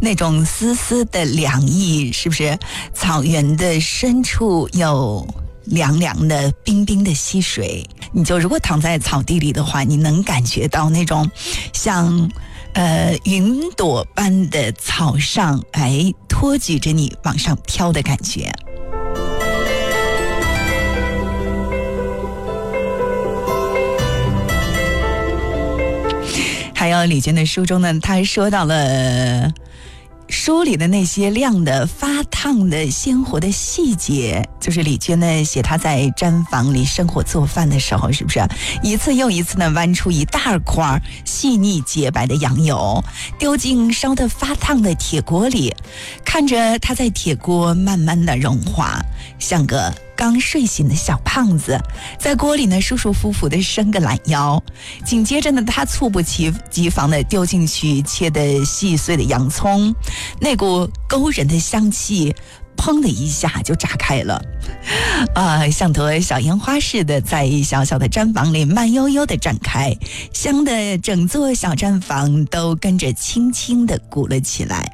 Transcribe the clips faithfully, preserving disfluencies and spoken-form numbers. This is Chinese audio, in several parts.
那种丝丝的凉意，是不是？草原的深处有凉凉的冰冰的溪水，你就如果躺在草地里的话，你能感觉到那种像呃云朵般的草上哎托举着你往上飘的感觉。还有李娟的书中呢，他说到了书里的那些亮的发烫的鲜活的细节，就是李娟呢写她在毡房里生火做饭的时候，是不是一次又一次的剜出一大块细腻洁白的羊油，丢进烧得发烫的铁锅里，看着它在铁锅慢慢的融化，像个刚睡醒的小胖子，在锅里呢舒舒服服的伸个懒腰。紧接着呢，他猝不及及防的丢进去切的细碎的洋葱，那股勾人的香气砰的一下就炸开了，啊，像朵小烟花似的在小小的毡房里慢悠悠的展开，香的整座小毡房都跟着轻轻的鼓了起来。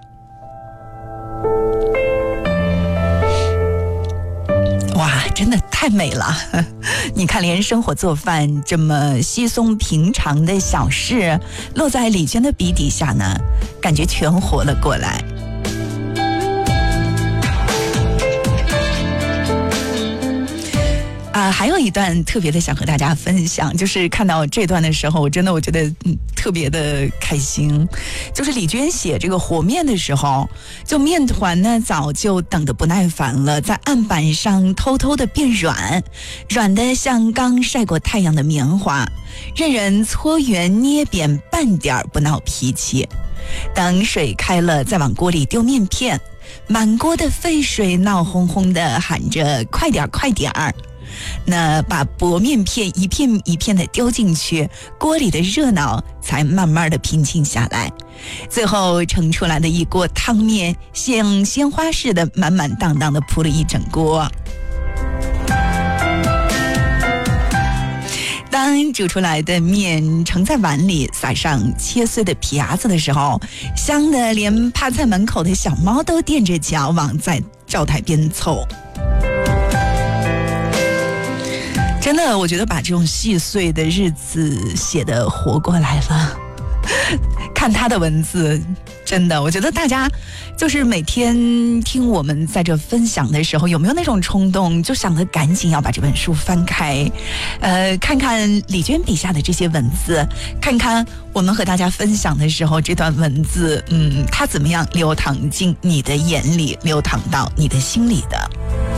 哇，真的太美了！你看，连生火做饭这么稀松平常的小事，落在李娟的笔底下呢，感觉全活了过来。啊，还有一段特别的想和大家分享，就是看到这段的时候，我真的我觉得、嗯、特别的开心。就是李娟写这个和面的时候，就面团呢早就等得不耐烦了，在案板上偷偷的变软，软的像刚晒过太阳的棉花，任人搓圆捏扁，半点不闹脾气。等水开了，再往锅里丢面片，满锅的沸水闹哄哄的喊着快点快点儿。那把薄面片一片一片的丢进去，锅里的热闹才慢慢的平静下来。最后盛出来的一锅汤面像鲜花似的满满当当的铺了一整锅。当煮出来的面盛在碗里，撒上切碎的皮牙子的时候，香的连趴在门口的小猫都踮着脚往在灶台边凑。真的，我觉得把这种细碎的日子写得活过来了。看他的文字，真的，我觉得大家就是每天听我们在这分享的时候，有没有那种冲动，就想着赶紧要把这本书翻开，呃，看看李娟笔下的这些文字，看看我们和大家分享的时候，这段文字，嗯，它怎么样流淌进你的眼里，流淌到你的心里的。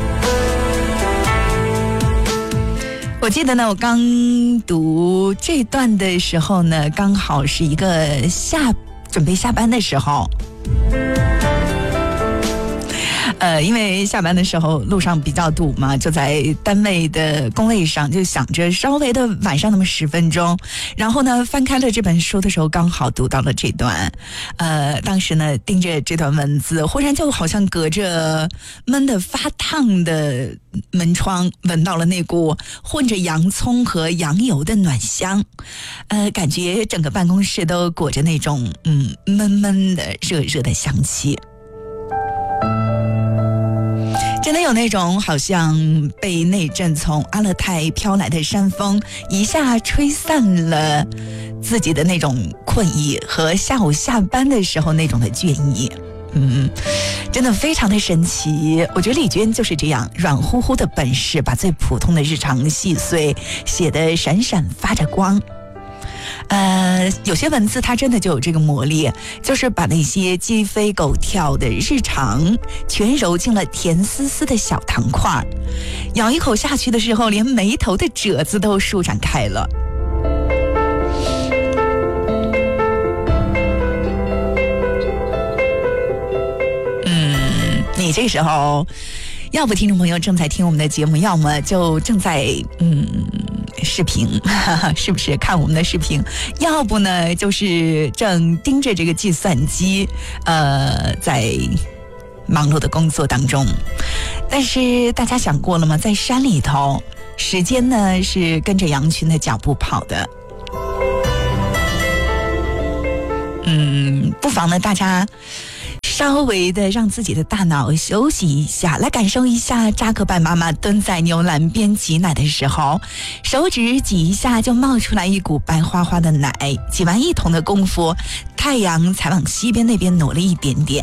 我记得呢，我刚读这段的时候呢，刚好是一个下准备下班的时候。呃，因为下班的时候路上比较堵嘛，就在单位的工位上，就想着稍微的晚上那么十分钟，然后呢翻开了这本书的时候，刚好读到了这段。呃，当时呢盯着这段文字，忽然就好像隔着闷得发烫的门窗，闻到了那股混着洋葱和羊油的暖香，呃，感觉整个办公室都裹着那种嗯闷闷的热热的香气。真的有那种好像被那阵从阿勒泰飘来的山风一下吹散了自己的那种困意和下午下班的时候那种的倦意。嗯，真的非常的神奇。我觉得李娟就是这样软乎乎的本事，把最普通的日常细碎写得闪闪发着光。呃，有些文字它真的就有这个魔力，就是把那些鸡飞狗跳的日常全揉进了甜丝丝的小糖块，咬一口下去的时候，连眉头的褶子都舒展开了。嗯，你这时候要不听众朋友正在听我们的节目，要么就正在嗯视频，哈哈，是不是看我们的视频？要不呢，就是正盯着这个计算机，呃，在忙碌的工作当中。但是大家想过了吗？在山里头，时间呢是跟着羊群的脚步跑的。嗯，不妨呢，大家稍微的让自己的大脑休息一下，来感受一下扎克伯妈妈蹲在牛栏边挤奶的时候，手指挤一下就冒出来一股白花花的奶，挤完一桶的功夫，太阳才往西边那边挪了一点点。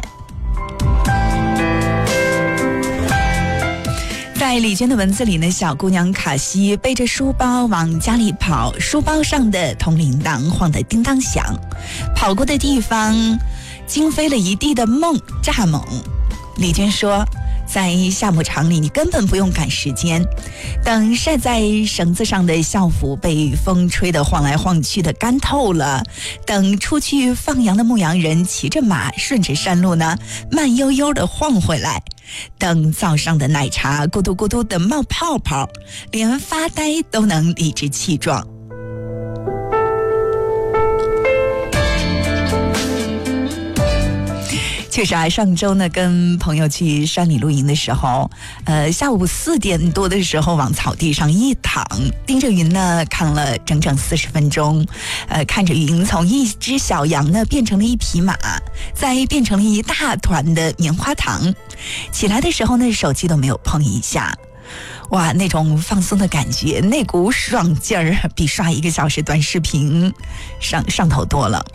在李娟的文字里呢，小姑娘卡西背着书包往家里跑，书包上的铜铃铛晃得叮当响，跑过的地方惊飞了一地的梦蚱蜢。李娟说，在夏牧场里你根本不用赶时间，等晒在绳子上的校服被风吹得晃来晃去的干透了，等出去放羊的牧羊人骑着马顺着山路呢慢悠悠地晃回来，等早上的奶茶咕嘟咕嘟地冒泡泡，连发呆都能理直气壮。确实啊，上周呢跟朋友去山里露营的时候，呃，下午四点多的时候往草地上一躺，盯着云呢看了整整四十分钟，呃，看着云从一只小羊呢变成了一匹马，再变成了一大团的棉花糖。起来的时候呢，手机都没有碰一下。哇，那种放松的感觉，那股爽劲儿，比刷一个小时短视频上上头多了。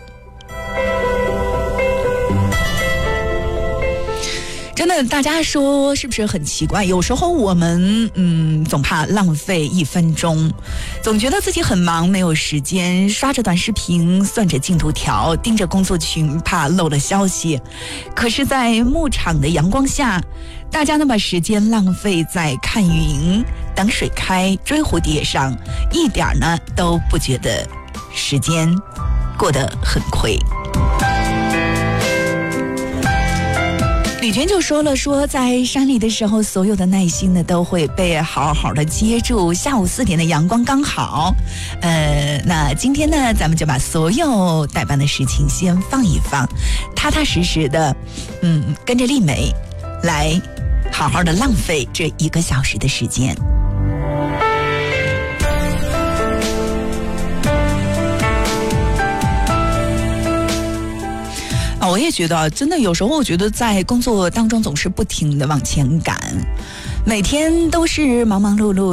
真的，大家说是不是很奇怪？有时候我们嗯，总怕浪费一分钟，总觉得自己很忙，没有时间，刷着短视频，算着进度条，盯着工作群，怕漏了消息。可是在牧场的阳光下，大家呢把时间浪费在看云、等水开、追蝴蝶上，一点呢都不觉得时间过得很亏。李娟就说了，说在山里的时候，所有的耐心呢都会被好好的接住。下午四点的阳光刚好，呃，那今天呢，咱们就把所有待办的事情先放一放，踏踏实实的，嗯，跟着丽梅来好好的浪费这一个小时的时间。啊，我也觉得真的有时候我觉得在工作当中总是不停的往前赶，每天都是忙忙碌碌